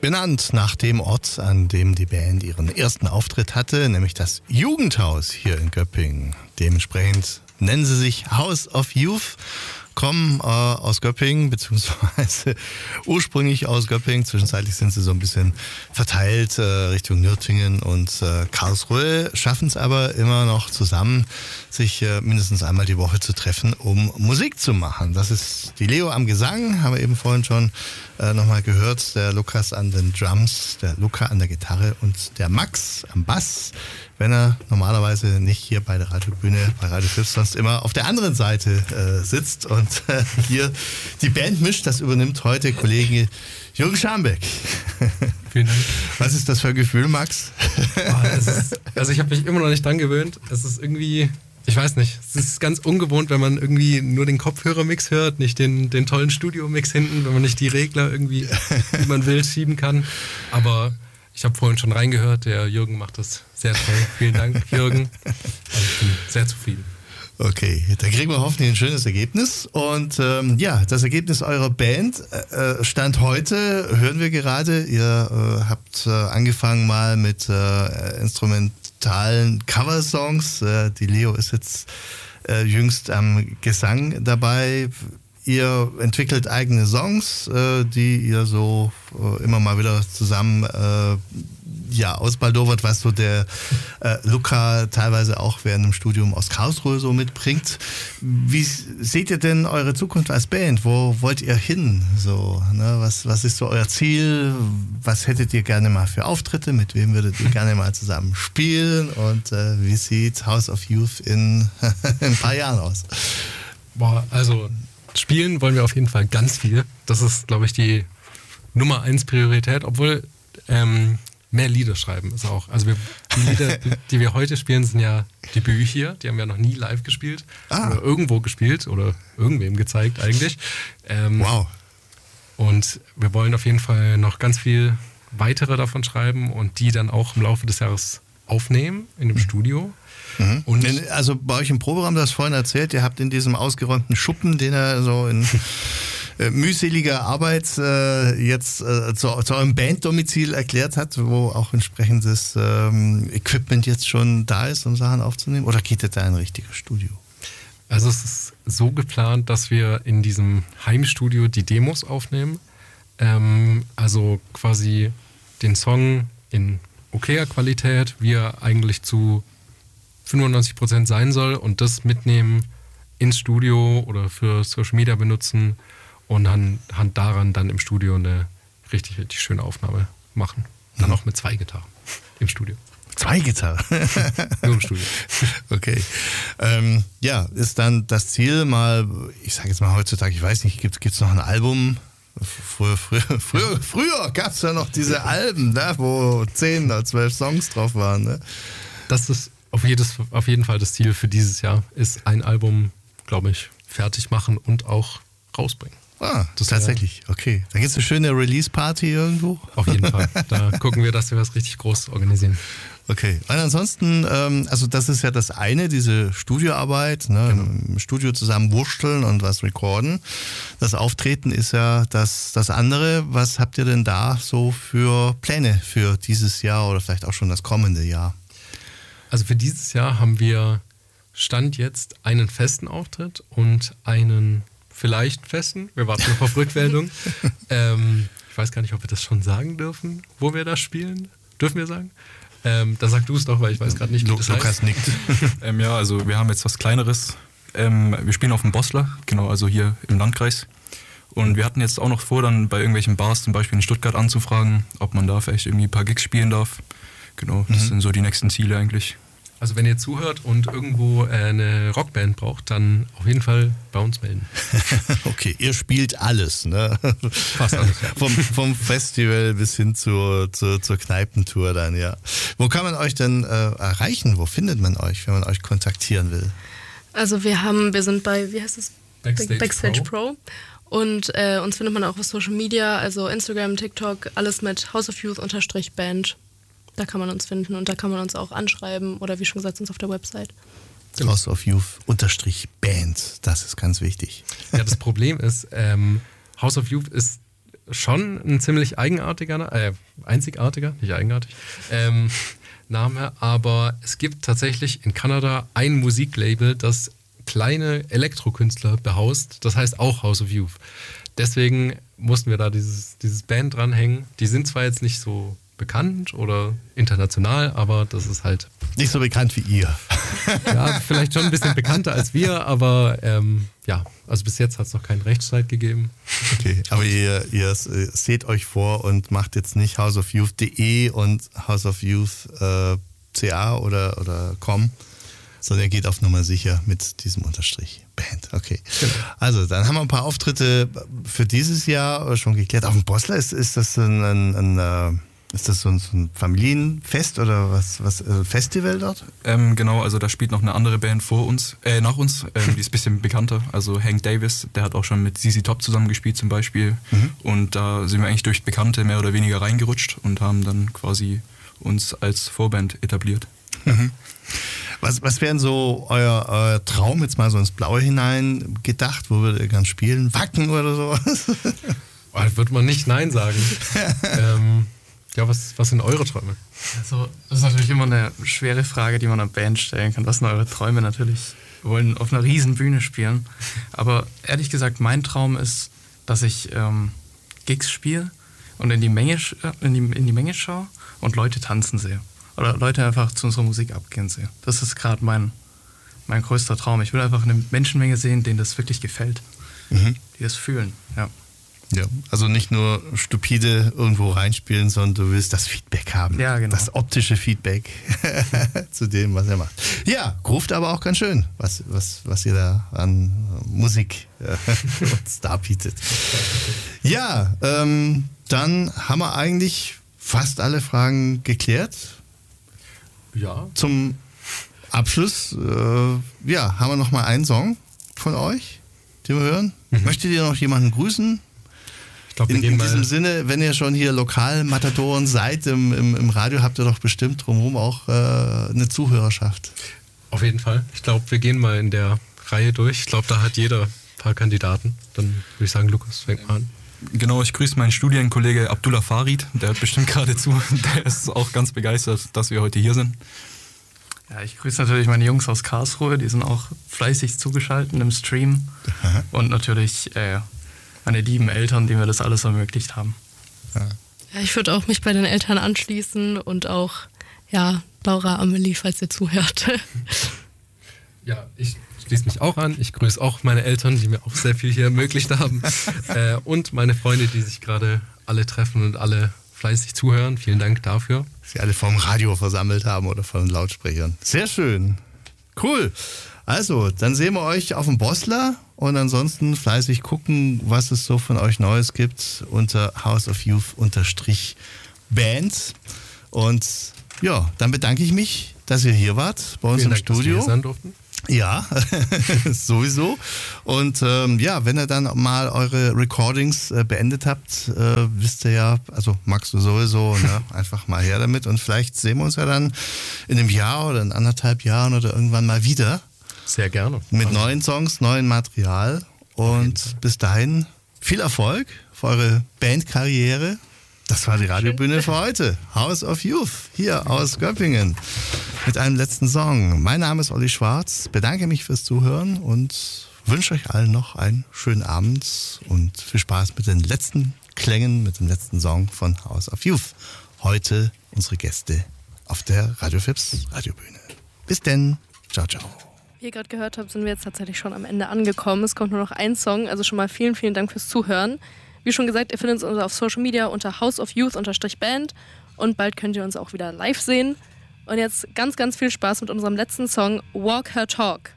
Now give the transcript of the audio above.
Benannt nach dem Ort, an dem die Band ihren ersten Auftritt hatte, nämlich das Jugendhaus hier in Göppingen. Dementsprechend nennen sie sich House of Youth, kommen aus Göppingen, beziehungsweise ursprünglich aus Göppingen. Zwischenzeitlich sind sie so ein bisschen verteilt Richtung Nürtingen und Karlsruhe, schaffen es aber immer noch zusammen, sich mindestens einmal die Woche zu treffen, um Musik zu machen. Das ist die Leo am Gesang, haben wir eben vorhin schon nochmal gehört, der Lukas an den Drums, der Luca an der Gitarre und der Max am Bass, wenn er normalerweise nicht hier bei der Radiobühne, bei Radio Flips, sonst immer auf der anderen Seite sitzt und hier die Band mischt. Das übernimmt heute Kollege Jürgen Schambeck. Vielen Dank. Was ist das für ein Gefühl, Max? Also ich habe mich immer noch nicht dran gewöhnt. Es ist irgendwie, ich weiß nicht, es ist ganz ungewohnt, wenn man irgendwie nur den Kopfhörermix hört, nicht den tollen Studio-Mix hinten, wenn man nicht die Regler irgendwie, wie man will, schieben kann. Aber ich habe vorhin schon reingehört, der Jürgen macht das sehr toll. Vielen Dank, Jürgen. Also ich bin sehr zufrieden. Okay, da kriegen wir hoffentlich ein schönes Ergebnis. Und das Ergebnis eurer Band Stand heute, hören wir gerade. Ihr habt angefangen mal mit instrumentalen Coversongs. Die Leo ist jetzt jüngst am Gesang dabei. Ihr entwickelt eigene Songs, die ihr so immer mal wieder zusammen ausbaldowert, was so der Luca teilweise auch während dem Studium aus Karlsruhe so mitbringt. Wie seht ihr denn eure Zukunft als Band? Wo wollt ihr hin? So, ne? Was ist so euer Ziel? Was hättet ihr gerne mal für Auftritte? Mit wem würdet ihr gerne mal zusammen spielen? Und wie sieht House of Youth in ein paar Jahren aus? Also spielen wollen wir auf jeden Fall ganz viel. Das ist, glaube ich, die Nummer 1 Priorität, obwohl mehr Lieder schreiben ist auch. Also die Lieder, die wir heute spielen, sind ja Debüt hier. Die haben wir noch nie live gespielt oder irgendwo gespielt oder irgendwem gezeigt eigentlich. Wow. Und wir wollen auf jeden Fall noch ganz viel weitere davon schreiben und die dann auch im Laufe des Jahres aufnehmen in dem Studio. Mhm. Und also bei euch im Proberaum, du hast vorhin erzählt, ihr habt in diesem ausgeräumten Schuppen, den er so in mühseliger Arbeit jetzt zu eurem Banddomizil erklärt hat, wo auch entsprechendes Equipment jetzt schon da ist, um Sachen aufzunehmen? Oder geht ihr da in ein richtiges Studio? Also es ist so geplant, dass wir in diesem Heimstudio die Demos aufnehmen. Also quasi den Song in okayer Qualität, wie er eigentlich zu 95% sein soll und das mitnehmen ins Studio oder für Social Media benutzen und Hand daran dann im Studio eine richtig, richtig schöne Aufnahme machen. Dann auch mit 2 Gitarren im Studio. 2 Gitarren? Nur im Studio. Okay. Ist dann das Ziel mal, ich sage jetzt mal heutzutage, ich weiß nicht, gibt's noch ein Album? Früher gab es ja noch diese Alben, ne, wo 10 oder 12 Songs drauf waren. Ne? Das ist auf jeden Fall das Ziel für dieses Jahr, ist ein Album, glaube ich, fertig machen und auch rausbringen. Das tatsächlich. Okay. Dann gibt es eine schöne Release-Party irgendwo? Auf jeden Fall. Da gucken wir, dass wir was richtig groß organisieren. Okay. Und ansonsten, also das ist ja das eine, diese Studioarbeit, ne? Genau. Im Studio zusammen wursteln und was recorden. Das Auftreten ist ja das andere. Was habt ihr denn da so für Pläne für dieses Jahr oder vielleicht auch schon das kommende Jahr? Also für dieses Jahr haben wir Stand jetzt einen festen Auftritt und einen vielleicht festen. Wir warten noch auf Rückmeldung. Ich weiß gar nicht, ob wir das schon sagen dürfen, wo wir das spielen. Dürfen wir sagen? Dann sag du es doch, weil ich weiß gerade nicht, wie das heißt. Lukas nickt. Also wir haben jetzt was Kleineres. Wir spielen auf dem Bosler, genau, also hier im Landkreis. Und wir hatten jetzt auch noch vor, dann bei irgendwelchen Bars zum Beispiel in Stuttgart anzufragen, ob man da vielleicht irgendwie ein paar Gigs spielen darf. Genau, das sind so die nächsten Ziele eigentlich. Also wenn ihr zuhört und irgendwo eine Rockband braucht, dann auf jeden Fall bei uns melden. Okay, ihr spielt alles, ne? Fast alles, ja. Vom Festival bis hin zur Kneipentour dann, ja. Wo kann man euch denn erreichen? Wo findet man euch, wenn man euch kontaktieren will? Also wir sind bei, wie heißt es? Backstage Pro. Und uns findet man auch auf Social Media, also Instagram, TikTok, alles mit House of Youth _Band. Da kann man uns finden und da kann man uns auch anschreiben oder wie schon gesagt, uns auf der Website. House of Youth _Band, das ist ganz wichtig. Ja, das Problem ist, House of Youth ist schon ein ziemlich einzigartiger, nicht eigenartig, Name, aber es gibt tatsächlich in Kanada ein Musiklabel, das kleine Elektrokünstler behaust, das heißt auch House of Youth. Deswegen mussten wir da dieses Band dranhängen. Die sind zwar jetzt nicht so bekannt oder international, aber das ist halt... Nicht so bekannt wie ihr. Ja, vielleicht schon ein bisschen bekannter als wir, aber also bis jetzt hat es noch keinen Rechtsstreit gegeben. Okay, aber ihr seht euch vor und macht jetzt nicht houseofyouth.de und houseofyouth.ca oder com, sondern ihr geht auf Nummer sicher mit diesem Unterstrich. Band, okay. Genau. Also, dann haben wir ein paar Auftritte für dieses Jahr schon geklärt. Auf dem Bosler ist das so ein Familienfest oder was Festival dort? Genau, also da spielt noch eine andere Band nach uns, die ist ein bisschen bekannter. Also Hank Davis, der hat auch schon mit ZZ Top zusammengespielt zum Beispiel. Und da sind wir eigentlich durch Bekannte mehr oder weniger reingerutscht und haben dann quasi uns als Vorband etabliert. Was wären so euer Traum, jetzt mal so ins Blaue hinein gedacht? Wo würdet ihr gern spielen? Wacken oder sowas? Da würde man nicht Nein sagen. Ja, was sind eure Träume? Also, das ist natürlich immer eine schwere Frage, die man einer Band stellen kann. Was sind eure Träume? Natürlich, wir wollen auf einer riesen Bühne spielen. Aber ehrlich gesagt, mein Traum ist, dass ich Gigs spiele und in die Menge schaue und Leute tanzen sehe. Oder Leute einfach zu unserer Musik abgehen sehe. Das ist gerade mein größter Traum. Ich will einfach eine Menschenmenge sehen, denen das wirklich gefällt. Die das fühlen, ja. Ja, also nicht nur stupide irgendwo reinspielen, sondern du willst das Feedback haben. Ja, genau. Das optische Feedback zu dem, was er macht. Ja, ruft aber auch ganz schön, was ihr da an Musik uns darbietet. Ja, dann haben wir eigentlich fast alle Fragen geklärt. Ja. Zum Abschluss, haben wir noch mal einen Song von euch, den wir hören. Möchtet ihr noch jemanden grüßen? Ich glaub, in diesem Sinne, wenn ihr schon hier Lokal-Matadoren seid, im Radio habt ihr doch bestimmt drumherum auch eine Zuhörerschaft. Auf jeden Fall. Ich glaube, wir gehen mal in der Reihe durch. Ich glaube, da hat jeder ein paar Kandidaten. Dann würde ich sagen, Lukas, fängt mal an. Genau, ich grüße meinen Studienkollege Abdullah Farid, der hört bestimmt gerade zu. Der ist auch ganz begeistert, dass wir heute hier sind. Ja, ich grüße natürlich meine Jungs aus Karlsruhe, die sind auch fleißig zugeschaltet im Stream. Und natürlich meine lieben Eltern, die mir das alles ermöglicht haben. Ja, ich würde auch mich bei den Eltern anschließen und auch, Laura, Amelie, falls ihr zuhört. Ja, ich schließe mich auch an. Ich grüße auch meine Eltern, die mir auch sehr viel hier ermöglicht haben. Und meine Freunde, die sich gerade alle treffen und alle fleißig zuhören. Vielen Dank dafür. Sie alle vom Radio versammelt haben oder von den Lautsprechern. Sehr schön. Cool. Also, dann sehen wir euch auf dem Bosler und ansonsten fleißig gucken, was es so von euch Neues gibt unter House of Youth_Band. Und ja, dann bedanke ich mich, dass ihr hier wart bei uns im Studio. Dass wir hier sein durften. Ja, sowieso. Und wenn ihr dann mal eure Recordings beendet habt, wisst ihr ja, also magst du sowieso, ne? Einfach mal her damit und vielleicht sehen wir uns ja dann in einem Jahr oder in 1,5 Jahren oder irgendwann mal wieder. Sehr gerne. Mit neuen Songs, neuem Material und bis dahin viel Erfolg für eure Bandkarriere. Das war die Radiobühne für heute. House of Youth, hier aus Göppingen. Mit einem letzten Song. Mein Name ist Olli Schwarz. Bedanke mich fürs Zuhören und wünsche euch allen noch einen schönen Abend und viel Spaß mit den letzten Klängen, mit dem letzten Song von House of Youth. Heute unsere Gäste auf der Radio Fips Radiobühne. Bis denn. Ciao, ciao. Wie ihr gerade gehört habt, sind wir jetzt tatsächlich schon am Ende angekommen. Es kommt nur noch ein Song. Also schon mal vielen, vielen Dank fürs Zuhören. Wie schon gesagt, ihr findet uns auf Social Media unter houseofyouth_band und bald könnt ihr uns auch wieder live sehen. Und jetzt ganz, ganz viel Spaß mit unserem letzten Song Walk Her Talk.